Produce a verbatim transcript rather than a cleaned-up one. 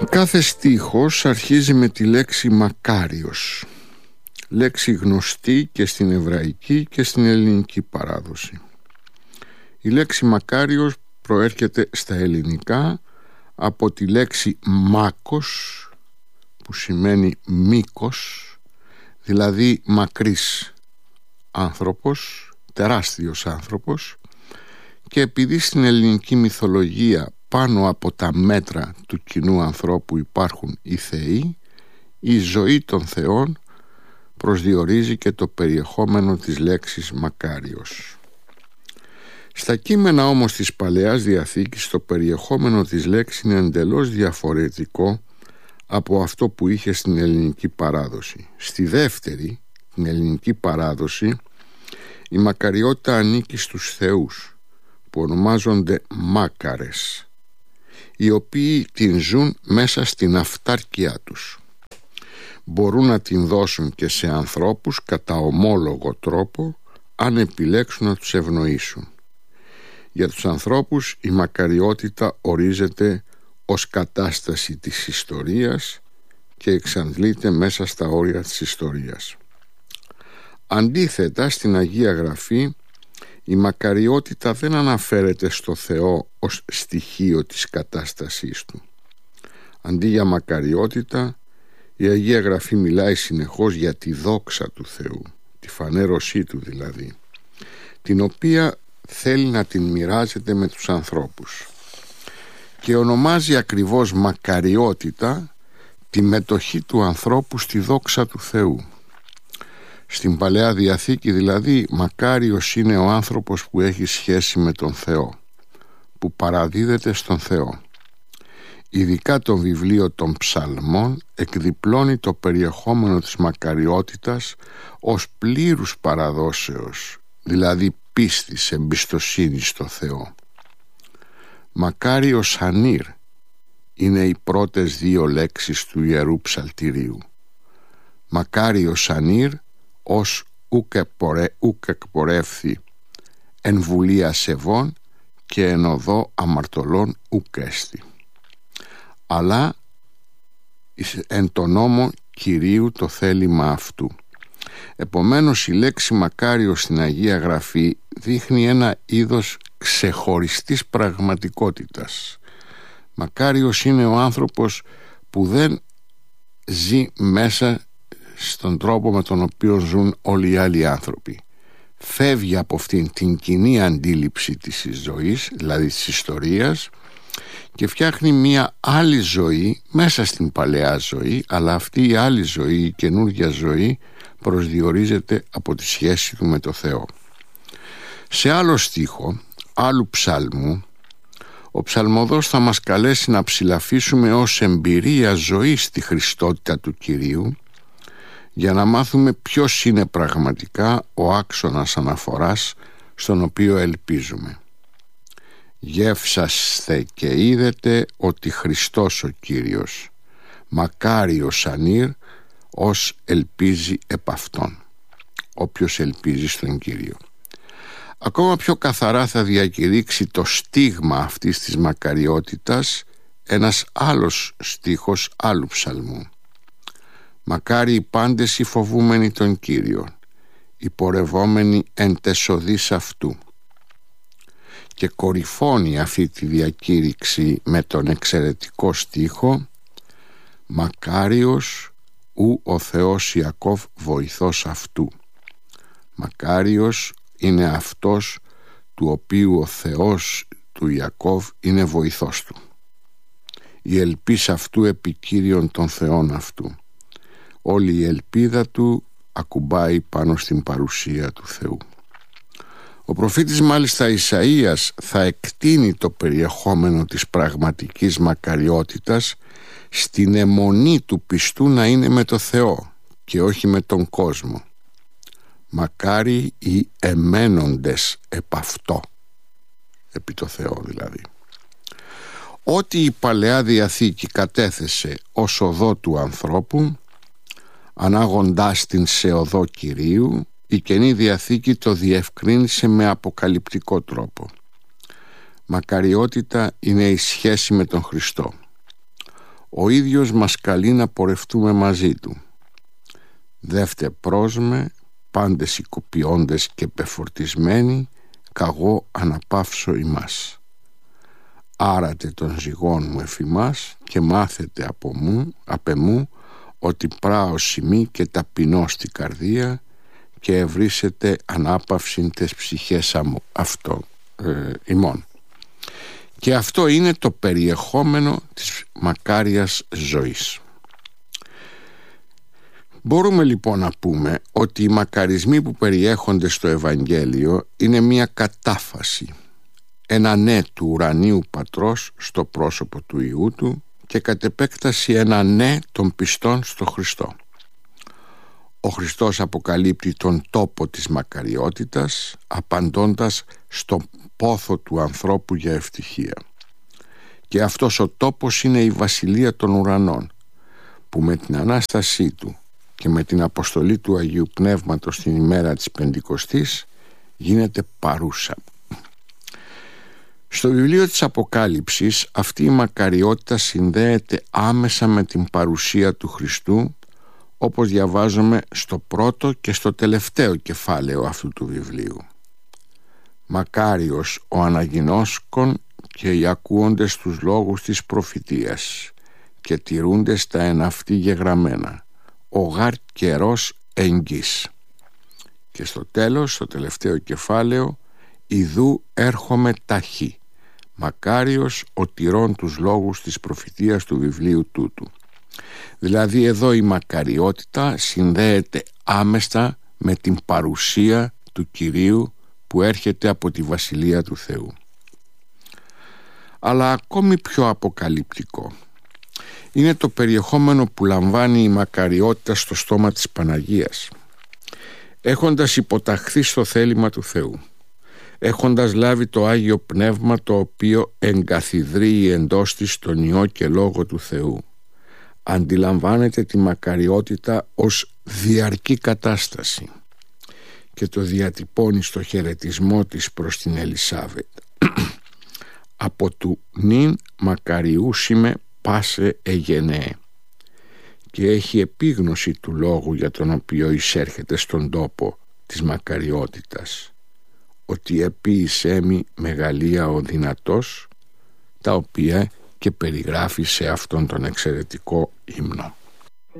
Κάθε στίχος αρχίζει με τη λέξη μακάριος, λέξη γνωστή και στην εβραϊκή και στην ελληνική παράδοση. Η λέξη μακάριος προέρχεται στα ελληνικά από τη λέξη μάκος, που σημαίνει μήκος, δηλαδή μακρύς άνθρωπος, τεράστιος άνθρωπος, και επειδή στην ελληνική μυθολογία πάνω από τα μέτρα του κοινού ανθρώπου υπάρχουν οι θεοί, η ζωή των θεών προσδιορίζει και το περιεχόμενο της λέξης μακάριος. Στα κείμενα όμως της Παλαιάς Διαθήκης το περιεχόμενο της λέξης είναι εντελώς διαφορετικό από αυτό που είχε στην ελληνική παράδοση. Στη δεύτερη, την ελληνική παράδοση, η μακαριότητα ανήκει στους θεούς που ονομάζονται μάκαρες, οι οποίοι την ζουν μέσα στην αυτάρκειά τους. Μπορούν να την δώσουν και σε ανθρώπους κατά ομόλογο τρόπο, αν επιλέξουν να τους ευνοήσουν. Για τους ανθρώπους η μακαριότητα ορίζεται ως κατάσταση της ιστορίας και εξαντλείται μέσα στα όρια της ιστορίας. Αντίθετα, στην Αγία Γραφή η μακαριότητα δεν αναφέρεται στο Θεό ως στοιχείο της κατάστασής του. Αντί για μακαριότητα, η Αγία Γραφή μιλάει συνεχώς για τη δόξα του Θεού, τη φανέρωσή του δηλαδή, την οποία θέλει να την μοιράζεται με τους ανθρώπους, και ονομάζει ακριβώς μακαριότητα τη μετοχή του ανθρώπου στη δόξα του Θεού. Στην Παλαιά Διαθήκη δηλαδή, μακάριος είναι ο άνθρωπος που έχει σχέση με τον Θεό, που παραδίδεται στον Θεό. Ειδικά το βιβλίο των Ψαλμών εκδιπλώνει το περιεχόμενο της μακαριότητας ως πλήρους παραδόσεως, δηλαδή πίστης, εμπιστοσύνη στο Θεό. Μακάριος ανήρ είναι οι πρώτες δύο λέξεις του Ιερού Ψαλτηρίου. Μακάριος ανήρ ως ουκ εκπορεύθη εν βουλία σεβών και εν οδό αμαρτωλών ουκ έστι, αλλά εν το νόμο Κυρίου το θέλημα αυτού. Επομένως η λέξη μακάριος στην Αγία Γραφή δείχνει ένα είδος ξεχωριστής πραγματικότητας. Μακάριος είναι ο άνθρωπος που δεν ζει μέσα στον τρόπο με τον οποίο ζουν όλοι οι άλλοι άνθρωποι. Φεύγει από αυτήν την κοινή αντίληψη της ζωής, δηλαδή της ιστορίας, και φτιάχνει μια άλλη ζωή μέσα στην παλαιά ζωή, αλλά αυτή η άλλη ζωή, η καινούργια ζωή, προσδιορίζεται από τη σχέση του με το Θεό. Σε άλλο στίχο άλλου ψάλμου, ο ψαλμοδός θα μας καλέσει να ψηλαφίσουμε ως εμπειρία ζωής τη Χριστότητα του Κυρίου, για να μάθουμε ποιος είναι πραγματικά ο άξονας αναφοράς στον οποίο ελπίζουμε. Γεύσασθε και είδετε ότι Χριστός ο Κύριος, μακάριος ανήρ ως ελπίζει επ' αυτόν. Όποιος ελπίζει στον Κύριο. Ακόμα πιο καθαρά θα διακηρύξει το στίγμα αυτής της μακαριότητας ένας άλλος στίχος άλλου ψαλμού. Μακάρι οι πάντες οι φοβούμενοι τον Κύριον, οι πορευόμενοι εν τεσοδείς αυτού. Και κορυφώνει αυτή τη διακήρυξη με τον εξαιρετικό στίχο «Μακάριος ου ο Θεός Ιακώβ βοηθός αυτού». Μακάριος είναι αυτός του οποίου ο Θεός του Ιακώβ είναι βοηθός του. Η ελπίς αυτού επί Κύριον των Θεών αυτού. Όλη η ελπίδα του ακουμπάει πάνω στην παρουσία του Θεού. Ο προφήτης μάλιστα Ισαΐας θα εκτείνει το περιεχόμενο της πραγματικής μακαριότητας στην αιμονή του πιστού να είναι με το Θεό και όχι με τον κόσμο. Μακάρι οι εμένοντες επ' αυτό, επί το Θεό δηλαδή. Ό,τι η Παλαιά Διαθήκη κατέθεσε ως οδό του ανθρώπου, ανάγοντάς την σε οδό Κυρίου, η Καινή Διαθήκη το διευκρίνησε με αποκαλυπτικό τρόπο. Μακαριότητα είναι η σχέση με τον Χριστό. ο ίδιος μας καλεί να πορευτούμε μαζί του. Δεύτε πρόσμε, πάντες οικοποιώντες και πεφορτισμένοι, καγώ αναπαύσω ημάς. Άρατε των ζυγών μου εφημάς και μάθετε από μου, απ' εμού, ότι πράω σημεί και ταπεινώ στη καρδία και ευρύσετε ανάπαυσιν τες ψυχές αυτό ε, ημών. Και αυτό είναι το περιεχόμενο της μακάριας ζωής. Μπορούμε λοιπόν να πούμε ότι οι μακαρισμοί που περιέχονται στο Ευαγγέλιο είναι μια κατάφαση, ένα ναι του ουρανίου πατρός στο πρόσωπο του Υιού του και κατ' επέκταση ένα ναι των πιστών στο Χριστό. Ο Χριστός αποκαλύπτει τον τόπο της μακαριότητας απαντώντας στον πόθο του ανθρώπου για ευτυχία. Και αυτός ο τόπος είναι η Βασιλεία των Ουρανών, που με την Ανάστασή του και με την αποστολή του Αγίου Πνεύματος την ημέρα της Πεντηκοστής γίνεται παρούσα. Στο βιβλίο της Αποκάλυψης αυτή η μακαριότητα συνδέεται άμεσα με την παρουσία του Χριστού, όπως διαβάζουμε στο πρώτο και στο τελευταίο κεφάλαιο αυτού του βιβλίου. Μακάριος ο αναγινώσκων και οι ακούοντες τους λόγους της προφητείας και τηρούντες τα εν αυτοί γεγραμμένα, ο γάρ καιρός εγγύς. Και στο τέλος, στο τελευταίο κεφάλαιο, ιδού έρχομαι ταχύ, μακάριος ο τηρών τους λόγους της προφητείας του βιβλίου τούτου. Δηλαδή εδώ η μακαριότητα συνδέεται άμεσα με την παρουσία του Κυρίου που έρχεται από τη Βασιλεία του Θεού. Αλλά ακόμη πιο αποκαλυπτικό είναι το περιεχόμενο που λαμβάνει η μακαριότητα στο στόμα της Παναγίας. Έχοντας υποταχθεί στο θέλημα του Θεού, έχοντας λάβει το Άγιο Πνεύμα το οποίο εγκαθιδρύει εντός της τον Υιό και Λόγο του Θεού, αντιλαμβάνεται τη μακαριότητα ως διαρκή κατάσταση και το διατυπώνει στο χαιρετισμό της προς την Ελισάβετ. Από του νυν μακαριούσιμε πάσε εγενέ, και έχει επίγνωση του λόγου για τον οποίο εισέρχεται στον τόπο της μακαριότητας, ότι επίησέ μη μεγαλεία ο δυνατός, τα οποία και περιγράφει σε αυτόν τον εξαιρετικό ύμνο.